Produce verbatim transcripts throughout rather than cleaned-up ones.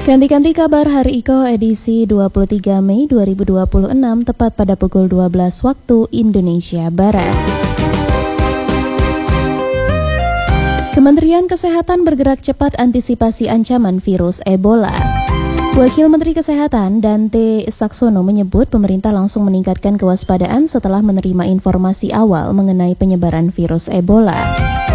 Ganti-ganti kabar Hari Iko edisi dua puluh tiga Mei dua ribu dua puluh enam tepat pada pukul dua belas waktu Indonesia Barat. Kementerian Kesehatan bergerak cepat antisipasi ancaman virus Ebola. Wakil Menteri Kesehatan Dante Saxono menyebut pemerintah langsung meningkatkan kewaspadaan setelah menerima informasi awal mengenai penyebaran virus Ebola.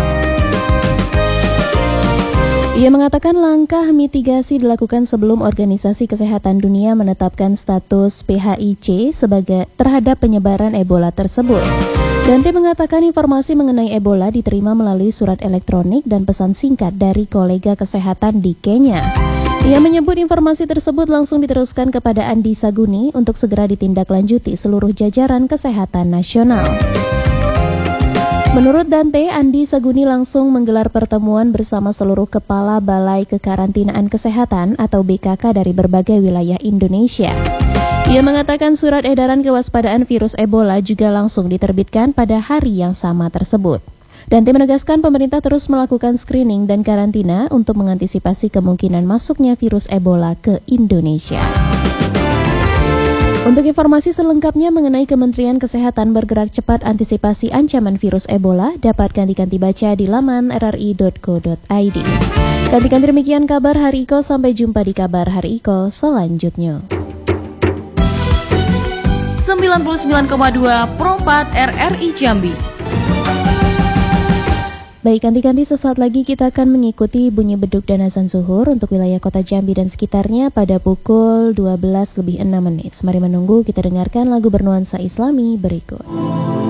Ia mengatakan langkah mitigasi dilakukan sebelum Organisasi Kesehatan Dunia menetapkan status P H I C sebagai terhadap penyebaran Ebola tersebut. Dante mengatakan informasi mengenai Ebola diterima melalui surat elektronik dan pesan singkat dari kolega kesehatan di Kenya. Ia menyebut informasi tersebut langsung diteruskan kepada Andi Saguni untuk segera ditindaklanjuti seluruh jajaran kesehatan nasional. Menurut Dante, Andi Saguni langsung menggelar pertemuan bersama seluruh kepala Balai Kekarantinaan Kesehatan atau B K K dari berbagai wilayah Indonesia. Ia mengatakan surat edaran kewaspadaan virus Ebola juga langsung diterbitkan pada hari yang sama tersebut. Dante menegaskan pemerintah terus melakukan screening dan karantina untuk mengantisipasi kemungkinan masuknya virus Ebola ke Indonesia. Untuk informasi selengkapnya mengenai Kementerian Kesehatan bergerak cepat antisipasi ancaman virus Ebola, dapat ganti-ganti baca di laman r r i dot co dot i d. Ganti-ganti demikian kabar Hari Iko, sampai jumpa di kabar Hari Iko selanjutnya. sembilan puluh sembilan koma dua Pro empat R R I Jambi. Baik, ganti-ganti sesaat lagi kita akan mengikuti bunyi beduk dan azan zuhur untuk wilayah kota Jambi dan sekitarnya pada pukul dua belas lebih enam menit. Mari menunggu, kita dengarkan lagu bernuansa Islami berikut.